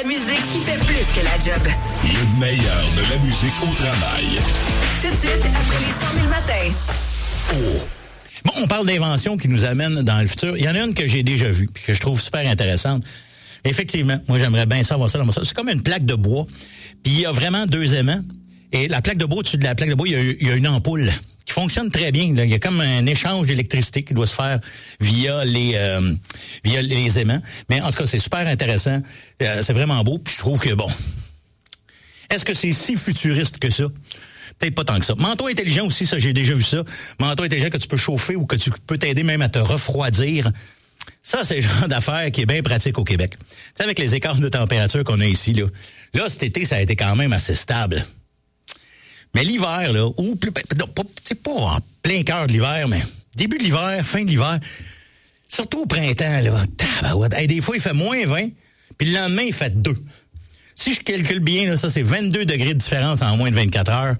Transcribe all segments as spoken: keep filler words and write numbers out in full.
La musique qui fait plus que la job. Le meilleur de la musique au travail. Tout de suite, après les cent mille matins. Oh! Bon, on parle d'inventions qui nous amènent dans le futur. Il y en a une que j'ai déjà vue, puis que je trouve super intéressante. Effectivement, moi, j'aimerais bien savoir ça dans mon salon. C'est comme une plaque de bois, puis il y a vraiment deux aimants. Et la plaque de bois, au-dessus de la plaque de bois, il y a, il y a une ampoule qui fonctionne très bien. Là. Il y a comme un échange d'électricité qui doit se faire via les euh, via les aimants. Mais en tout cas, c'est super intéressant. Euh, c'est vraiment beau. Puis je trouve que, bon, est-ce que c'est si futuriste que ça? Peut-être pas tant que ça. Manteau intelligent aussi, ça, j'ai déjà vu ça. Manteau intelligent que tu peux chauffer ou que tu peux t'aider même à te refroidir. Ça, c'est le genre d'affaire qui est bien pratique au Québec. Tu sais, avec les écarts de température qu'on a ici, là. Là, cet été, ça a été quand même assez stable. Mais l'hiver, là, ou plus, non, pas, c'est pas en plein cœur de l'hiver, mais début de l'hiver, fin de l'hiver, surtout au printemps, là, tabarouette. Hey, des fois, il fait moins vingt, puis le lendemain, il fait deux. Si je calcule bien, là, ça, c'est vingt-deux degrés de différence en moins de vingt-quatre heures.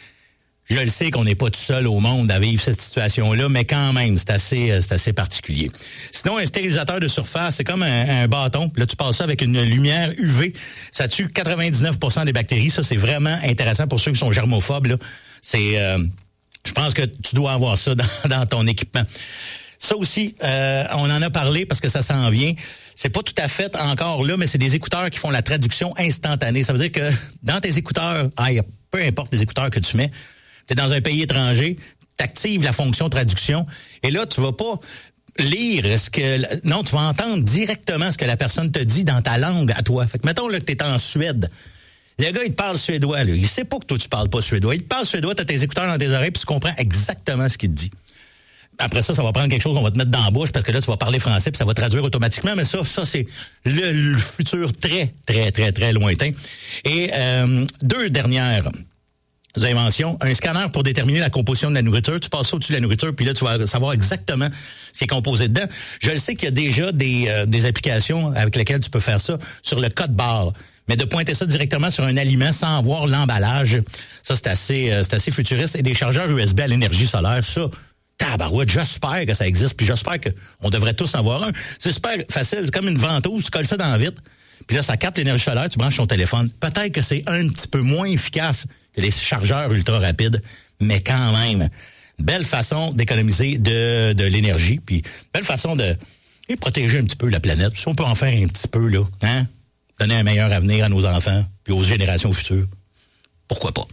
Je le sais qu'on n'est pas tout seul au monde à vivre cette situation-là, mais quand même, c'est assez, c'est assez particulier. Sinon, un stérilisateur de surface, c'est comme un, un bâton. Là, tu passes ça avec une lumière U V. Ça tue quatre-vingt-dix-neuf pour cent des bactéries. Ça, c'est vraiment intéressant pour ceux qui sont germophobes, là. C'est, euh, je pense que tu dois avoir ça dans, dans ton équipement. Ça aussi, euh, on en a parlé parce que ça s'en vient. C'est pas tout à fait encore là, mais c'est des écouteurs qui font la traduction instantanée. Ça veut dire que dans tes écouteurs, ah, peu importe les écouteurs que tu mets, t'es dans un pays étranger, t'actives la fonction traduction, et là, tu vas pas lire ce que... Non, tu vas entendre directement ce que la personne te dit dans ta langue à toi. Fait que mettons là, que t'es en Suède. Le gars, il te parle suédois, là. Il sait pas que toi, tu parles pas suédois. Il te parle suédois, t'as tes écouteurs dans tes oreilles, puis tu comprends exactement ce qu'il te dit. Après ça, ça va prendre quelque chose qu'on va te mettre dans la bouche, parce que là, tu vas parler français, puis ça va traduire automatiquement, mais ça, ça c'est le, le futur très, très, très, très lointain. Et euh, deux dernières... inventions, un scanner pour déterminer la composition de la nourriture. Tu passes ça au-dessus de la nourriture, puis là, tu vas savoir exactement ce qui est composé dedans. Je le sais qu'il y a déjà des, euh, des applications avec lesquelles tu peux faire ça sur le code barre. Mais de pointer ça directement sur un aliment sans voir l'emballage, ça, c'est assez, euh, c'est assez futuriste. Et des chargeurs U S B à l'énergie solaire, ça, tabarouette, j'espère que ça existe, puis j'espère qu'on devrait tous en avoir un. C'est super facile, c'est comme une ventouse, tu colles ça dans la vitre, puis là, ça capte l'énergie solaire, tu branches ton téléphone. Peut-être que c'est un petit peu moins efficace que les chargeurs ultra rapides, mais quand même, belle façon d'économiser de, de l'énergie, puis belle façon de et protéger un petit peu la planète. Si on peut en faire un petit peu, là, hein, donner un meilleur avenir à nos enfants, puis aux générations futures, pourquoi pas?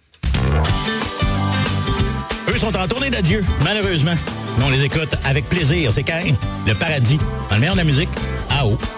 Eux sont en tournée d'adieu, malheureusement. Mais on les écoute avec plaisir. C'est quand le paradis, dans le meilleur de la musique, à haut.